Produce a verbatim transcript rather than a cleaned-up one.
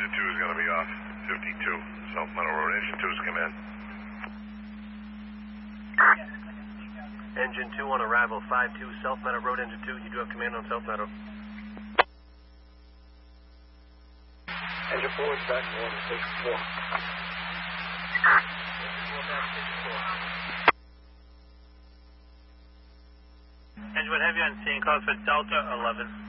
engine two is going to be off. fifty-two, South Meadow Road. Engine two's come in. Engine two on arrival, five two, South Meadow Road, engine two. You do have command on South Meadow. Engine four is back to order, station four. Engine, what have you on scene? Calls for Delta eleven.